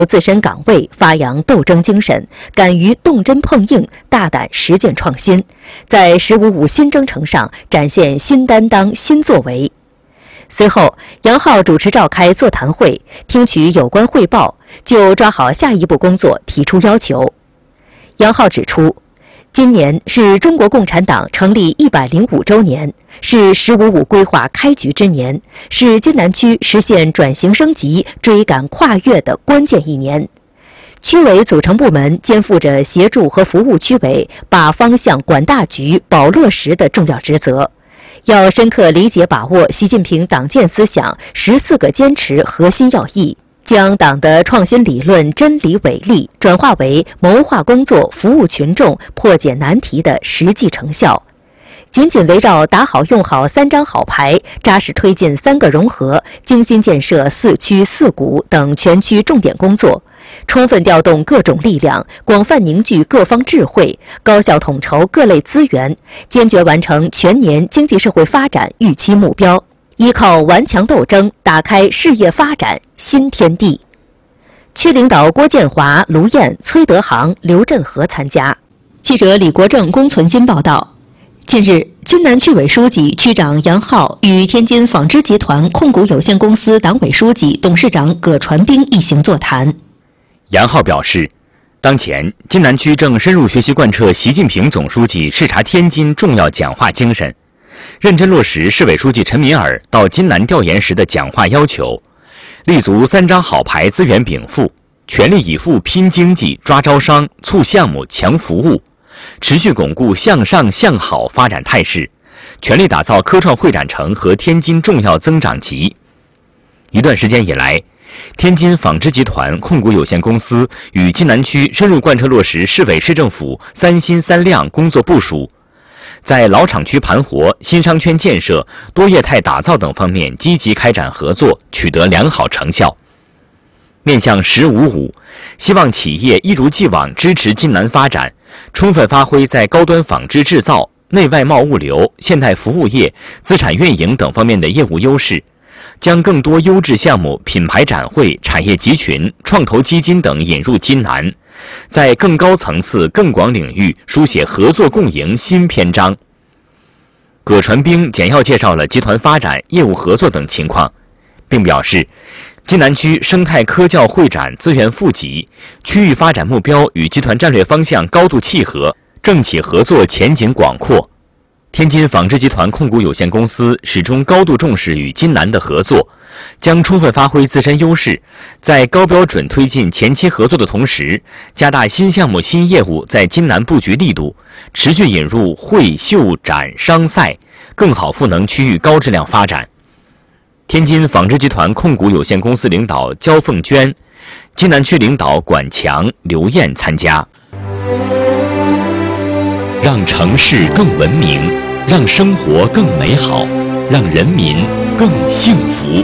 自身岗位，发扬斗争精神，敢于动真碰硬，大胆实践创新，在“15+5”新征程上展现新担当、新作为。随后，杨浩主持召开座谈会，听取有关汇报，就抓好下一步工作提出要求。杨浩指出，今年是中国共产党成立105周年，是“15+5”规划开局之年，是津南区实现转型升级、追赶跨越的关键一年。区委组成部门肩负着协助和服务区委把方向、管大局、保落实的重要职责，要深刻理解把握习近平党建思想14个坚持核心要义，将党的创新理论、真理伟力转化为谋划工作、服务群众、破解难题的实际成效。紧紧围绕打好用好3张好牌，扎实推进3个融合、精心建设4区4股等全区重点工作，充分调动各种力量，广泛凝聚各方智慧，高效统筹各类资源，坚决完成全年经济社会发展预期目标，依靠顽强斗争，打开事业发展新天地。区领导郭建华、卢燕、崔德航、刘振和参加。记者李国正、龚存金报道。近日，津南区委书记、区长杨浩与天津纺织集团控股有限公司党委书记、董事长葛传兵一行座谈。 杨浩表示，当前津南区正深入学习贯彻习近平总书记视察天津重要讲话精神，认真落实市委书记陈敏尔到津南调研时的讲话要求，立足3张好牌资源禀赋，全力以赴拼经济、抓招商、促项目、强服务，持续巩固向上向好发展态势，全力打造科创会展城和天津重要增长极。一段时间以来，天津纺织集团控股有限公司与津南区深入贯彻落实市委市政府3新3亮工作部署，在老厂区盘活、新商圈建设、多业态打造等方面积极开展合作，取得良好成效。面向“15+5”，希望企业一如既往支持津南发展，充分发挥在高端纺织制造、内外贸物流、现代服务业、资产运营等方面的业务优势，将更多优质项目、品牌展会、产业集群、创投基金等引入津南，在更高层次、更广领域书写合作共赢新篇章。葛传兵简要介绍了集团发展、业务合作等情况，并表示，津南区生态科教会展资源富集，区域发展目标与集团战略方向高度契合，政企合作前景广阔。天津纺织集团控股有限公司始终高度重视与津南的合作，将充分发挥自身优势，在高标准推进前期合作的同时，加大新项目新业务在津南布局力度，持续引入会秀展商赛，更好赋能区域高质量发展。天津纺织集团控股有限公司领导焦凤娟、津南区领导管强、刘燕参加。让城市更文明，让生活更美好，让人民更幸福。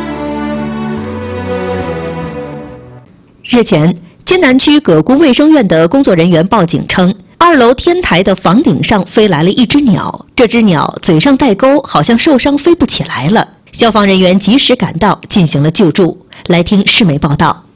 日前，津南区葛沽卫生院的工作人员报警称，2楼天台的房顶上飞来了一只鸟，这只鸟嘴上带钩，好像受伤飞不起来了。消防人员及时赶到，进行了救助。来听市媒报道。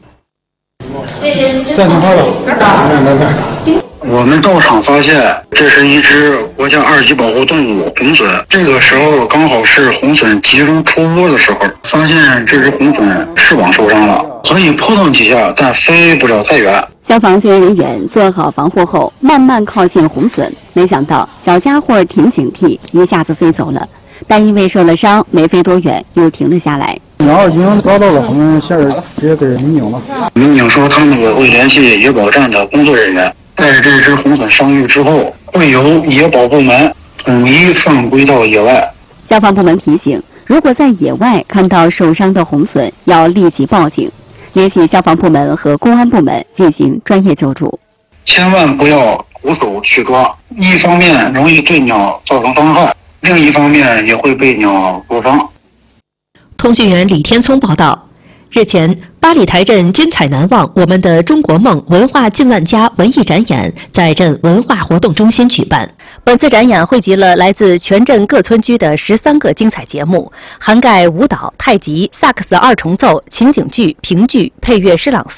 暂停好了，我们到场发现，这是一只国家2级保护动物红隼。这个时候刚好是红隼集中出窝的时候，发现这只红隼翅膀受伤了，可以扑腾几下，但飞不了太远。 消防救援人员做好防护后，慢慢靠近红隼，没想到小家伙挺警惕，一下子飞走了。但因为受了伤，没飞多远又停了下来。 鸟已经抓到了，我们下边直接给民警了。 民警说，他们也会联系野保站的工作人员，在这只红隼伤愈之后，会由野保部门统一放归到野外。 消防部门提醒，如果在野外看到受伤的红隼，要立即报警，联系消防部门和公安部门进行专业救助。 千万不要徒手去抓，一方面容易对鸟造成伤害，另一方面也会被鸟灼伤。 通讯员李天聪报道，日前， 八里台镇精彩难忘，我们的中国梦文化近万家文艺展演在镇文化活动中心举办。本次展演汇集了来自全镇各村居的13个精彩节目，涵盖舞蹈、太极、萨克斯二重奏、情景剧、评剧、配乐诗朗诵。